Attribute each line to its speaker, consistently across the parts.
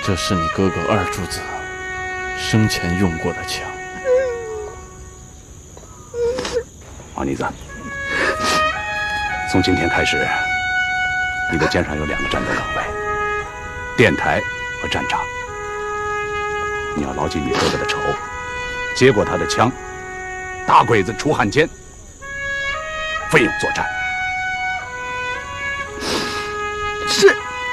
Speaker 1: 这是你哥哥二柱子生前用过的枪。
Speaker 2: 王妮子，从今天开始，你的肩上有2个战斗岗位：电台和战场。你要牢记你哥哥的仇，接过他的枪，打鬼子出汉奸，奋勇作战。
Speaker 3: 是。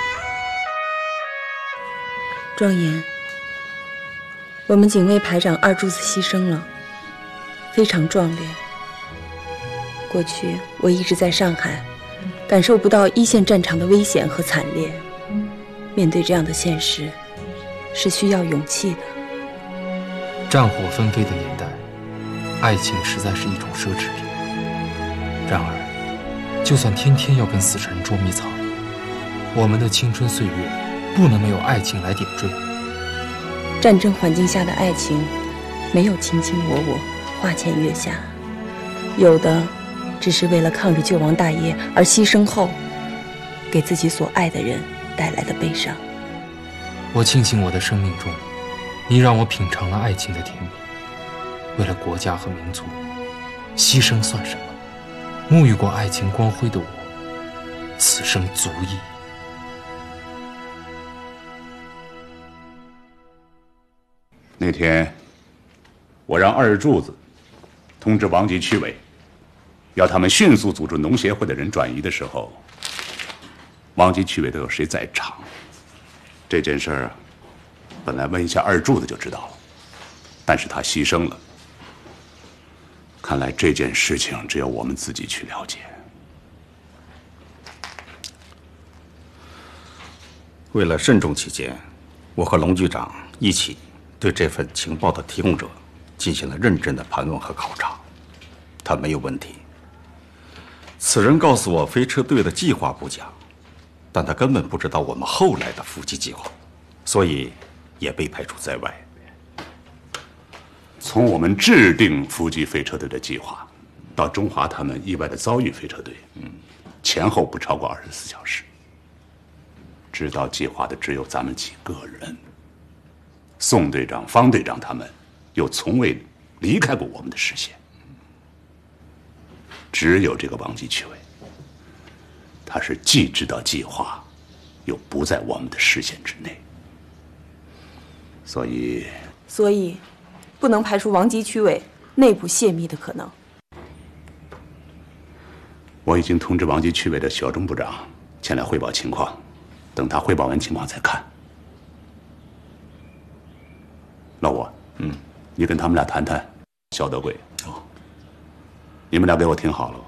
Speaker 4: 庄严，我们警卫排长二柱子牺牲了，非常壮烈。过去我一直在上海，感受不到一线战场的危险和惨烈。面对这样的现实，是需要勇气的。
Speaker 5: 战火纷飞的年代，爱情实在是一种奢侈品。然而，就算天天要跟死神捉迷藏，我们的青春岁月不能没有爱情来点缀。
Speaker 4: 战争环境下的爱情，没有卿卿我我、花前月下，有的只是为了抗日救亡大业而牺牲后，给自己所爱的人带来的悲伤。
Speaker 5: 我庆幸我的生命中，你让我品尝了爱情的甜蜜。为了国家和民族，牺牲算什么？沐浴过爱情光辉的我，此生足矣。
Speaker 2: 那天，我让二柱子通知王级区委，要他们迅速组织农协会的人转移的时候，王级区委都有谁在场？这件事儿，本来问一下二柱子就知道了，但是他牺牲了。看来这件事情只有我们自己去了解。
Speaker 6: 为了慎重起见，我和龙局长一起对这份情报的提供者进行了认真的盘问和考察，他没有问题。此人告诉我飞车队的计划不假，但他根本不知道我们后来的伏击计划，所以也被排除在外。
Speaker 2: 从我们制定伏击飞车队的计划，到中华他们意外的遭遇飞车队，前后不超过24小时。知道计划的只有咱们几个人，宋队长、方队长他们又从未离开过我们的视线。只有这个王级区委，他是既知道计划，又不在我们的视线之内，所以
Speaker 4: 不能排除王级区委内部泄密的可能。
Speaker 2: 我已经通知王级区委的小钟部长前来汇报情况，等他汇报完情况再看。老吴，你跟他们俩谈谈肖德贵。你们俩给我听好了。